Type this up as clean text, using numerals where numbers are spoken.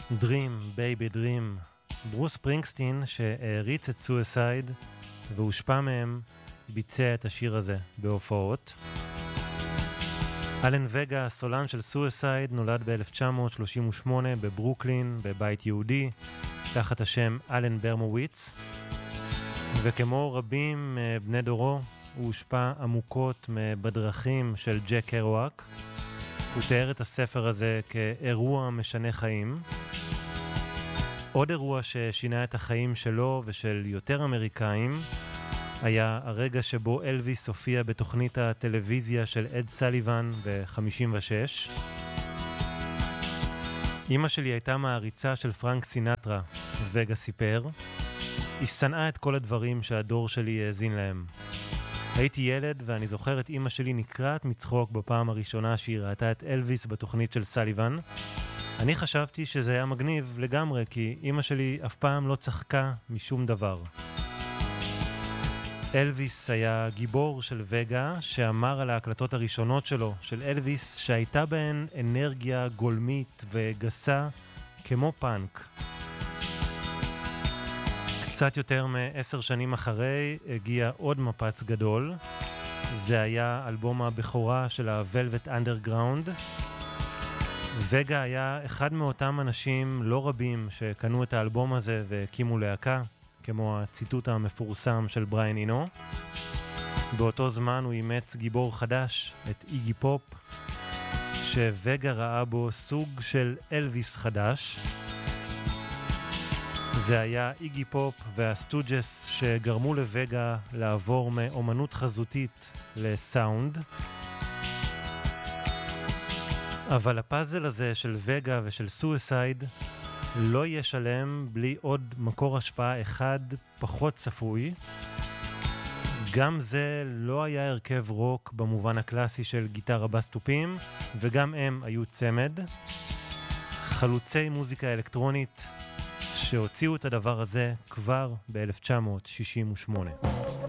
Dream, Baby Dream. ברוס ספרינגסטין שהריץ את סואסייד והושפע מהם ביצע את השיר הזה בהופעות. אלן וגה, הסולן של סואסייד, נולד ב-1938 בברוקלין, בבית יהודי, תחת השם אלן ברמוביץ, וכמו רבים בני דורו, הוא הושפע עמוקות בדרכים של ג'ק קרואק. הוא תיאר את הספר הזה כאירוע משנה חיים. עוד אירוע ששינה את החיים שלו ושל יותר אמריקאים היה הרגע שבו אלוויס הופיע בתוכנית הטלוויזיה של אד סליבן ב-56. אמא שלי הייתה מעריצה של פרנק סינטרה, וגה סיפר. היא שנאה את כל הדברים שהדור שלי האזין להם. הייתי ילד ואני זוכר את אמא שלי נקרעת מצחוק בפעם הראשונה שהיא ראתה את אלוויס בתוכנית של סליבן. אני חשבתי שזה היה מגניב לגמרי, כי אמא שלי אף פעם לא צחקה משום דבר. אלוויס היה גיבור של וגה, שאמר על ההקלטות הראשונות שלו, של אלוויס, שהייתה בהן אנרגיה גולמית וגסה כמו פאנק. קצת יותר מ10 שנים אחרי הגיע עוד מפץ גדול. זה היה אלבום הבכורה של ה-Velvet Underground. וגה היה אחד מאותם אנשים לא רבים שקנו את האלבום הזה והקימו להקה, כמו הציטוט המפורסם של בריין אינו. באותו זמן הוא אימץ גיבור חדש, את איגי פופ, שווגה ראה בו סוג של אלוויס חדש. זה היה איגי פופ והסטוג'ס שגרמו לווגה לעבור מאומנות חזותית לסאונד. אבל הפאזל הזה של וגה ושל סואסייד לא יהיה שלם בלי עוד מקור השפעה אחד פחות צפוי. גם זה לא היה הרכב רוק במובן הקלאסי של גיטרה בסטופים, וגם הם היו צמד. חלוצי מוזיקה אלקטרונית שהוציאו את הדבר הזה כבר ב-1968.